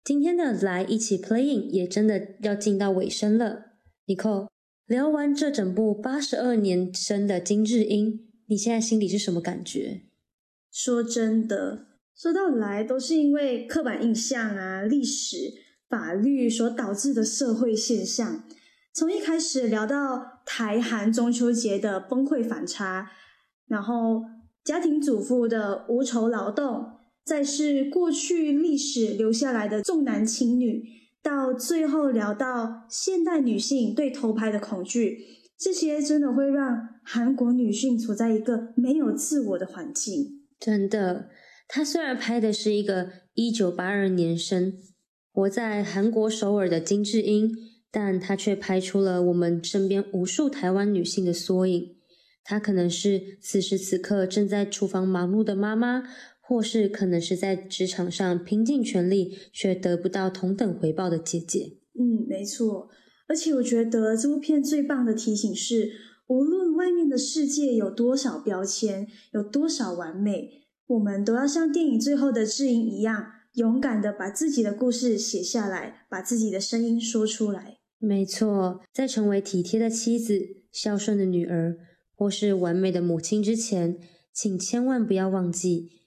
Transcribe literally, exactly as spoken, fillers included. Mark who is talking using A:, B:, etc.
A: 今天的来一起 playing 也真的要进到尾声了。Nicole， 聊完这整部八十二年生的金智英，你现在心里是什么感觉？
B: 说真的，说到来都是因为刻板印象啊、历史、法律所导致的社会现象。从一开始聊到台韩中秋节的崩溃反差，然后家庭主妇的无酬劳动，再是过去历史留下来的重男轻女，到最后聊到现代女性对头牌的恐惧，这些真的会让韩国女性处在一个没有自我的环境。
A: 真的，他虽然拍的是一个一九八二年生，活在韩国首尔的金智英，但他却拍出了我们身边无数台湾女性的缩影。她可能是此时此刻正在厨房忙碌的妈妈，或是可能是在职场上拼尽全力却得不到同等回报的姐姐。
B: 嗯，没错。而且我觉得这部片最棒的提醒是，无论外面的世界有多少标签，有多少完美，我们都要像电影最后的智英一样，勇敢的把自己的故事写下来，把自己的声音说出来。
A: 没错，在成为体贴的妻子、孝顺的女儿，或是完美的母亲之前，请千万不要忘记，